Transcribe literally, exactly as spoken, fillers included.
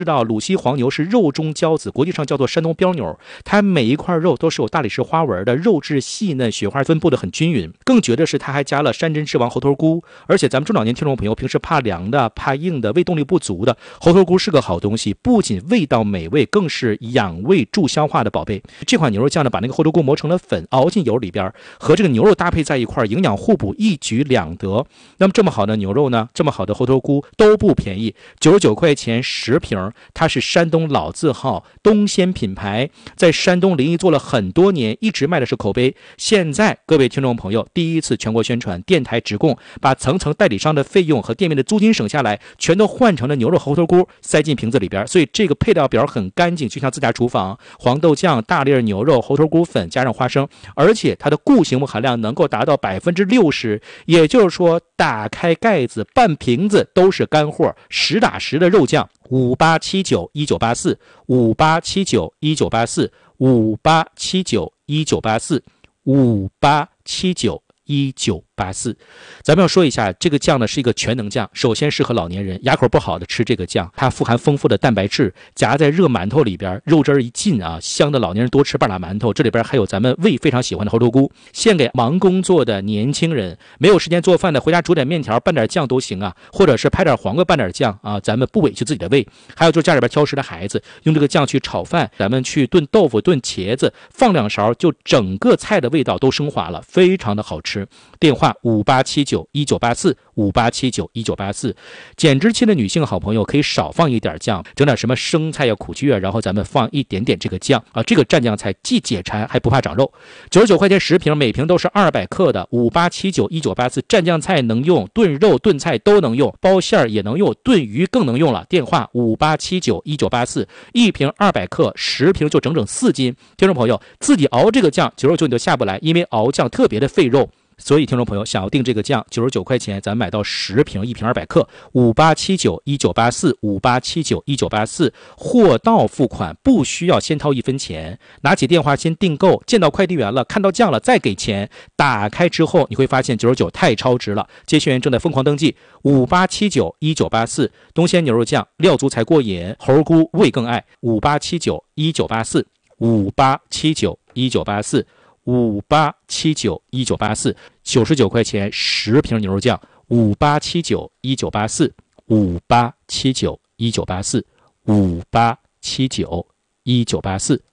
知道鲁西黄牛是肉中骄子，国际上叫做山东标牛，它每一块肉都是有大理石花纹的，肉质细嫩，雪花分布的很均匀。更绝的是它还加了山珍之王猴头菇，而且咱们中老年听众朋友平时怕凉的、怕硬的、胃动力不足的，猴头菇是个好东西，不仅味道美味，更是养胃助消化的宝贝。这款牛肉酱呢，把那个猴头菇磨成了粉，熬进油里边，和这个牛肉搭配在一块，营养互补，一举两得。那么这么好的牛肉呢，这么好的猴头菇都不便宜，九十九块钱十瓶。它是山东老字号东鲜品牌，在山东临沂做了很多年，一直卖的是口碑。现在各位听众朋友第一次全国宣传，电台直供，把层层代理商的费用和店面的租金省下来，全都换成了牛肉猴头菇，塞进瓶子里边。所以这个配料表很干净，就像自家厨房。黄豆酱、大粒牛肉、猴头菇粉加上花生，而且它的固形物含量能够达到百分之六十，也就是说打开盖子半瓶子都是干货，实打实的肉酱。五八七九一九八四，五八七九一九八四，五八七九一九八四，五八七九一九八四。咱们要说一下，这个酱呢是一个全能酱，首先适合老年人，牙口不好的吃这个酱，它富含丰富的蛋白质，夹在热馒头里边，肉汁一进啊，香的老年人多吃半拉馒头。这里边还有咱们胃非常喜欢的猴头菇，献给忙工作的年轻人，没有时间做饭的，回家煮点面条拌点酱都行啊，或者是拍点黄瓜拌点酱啊，咱们不委屈自己的胃。还有就是家里边挑食的孩子，用这个酱去炒饭，咱们去炖豆腐、炖茄子，放两勺，就整个菜的味道都升华了，非常的好吃。电话五八七九一九八四，五八七九一九八四。减脂期的女性好朋友可以少放一点酱，整点什么生菜呀、苦菊啊，然后咱们放一点点这个酱啊，这个蘸酱菜既解馋还不怕长肉。九十九块钱十瓶，每瓶都是二百克的。五八七九一九八四，蘸酱菜能用，炖肉炖菜都能用，包馅儿也能用，炖鱼更能用了。电话五八七九一九八四，一瓶二百克，十瓶就整整四斤。听众朋友自己熬这个酱，九十九你就下不来，因为熬酱特别的费肉。所以听众朋友想要订这个酱，九十九块钱咱买到十瓶，一瓶二百克。五八七九一九八四，五八七九一九八四，货到付款，不需要先掏一分钱，拿起电话先订购，见到快递员了，看到酱了再给钱。打开之后你会发现九十九太超值了，接线员正在疯狂登记。五八七九一九八四，东鲜牛肉酱，料足才过瘾，猴菇味更爱。五八七九一九八四，五八七九一九八四，五八七九一九八四，九十九块钱十瓶牛肉酱。五八七九一九八四，五八七九一九八四，五八七九一九八四。